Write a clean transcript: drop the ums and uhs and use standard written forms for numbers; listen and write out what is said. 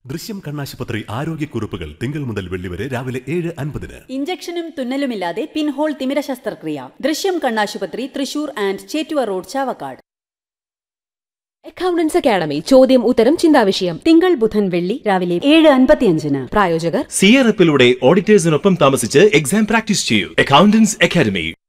ദൃശ്യം കണ്ണാശുപത്രി ആരോഗ്യക്കുറിപ്പുകൾ തിങ്കൾ മുതൽ വെള്ളി വരെ രാവിലെ 7:50. ഇഞ്ചക്ഷനും തുന്നലുമില്ലാതെ പിൻഹോൾ തിമിര ശസ്ത്രക്രിയ. ദൃശ്യം കണ്ണാശുപത്രി, Thrissur and Chettuva road, Chavakkad. Accountants academy ചോദ്യം ഉത്തരം ചിന്താവിഷയം തിങ്കൾ ബുധൻ വെള്ളി രാവിലെ 7:55. പ്രായോജകർ സിയറപ്പിലൂടെ ഓഡിറ്റേഴ്സിനൊപ്പം താമസിച്ച് എക്സാം പ്രാക്ടീസ് ചെയ്യൂ. Accountants academy.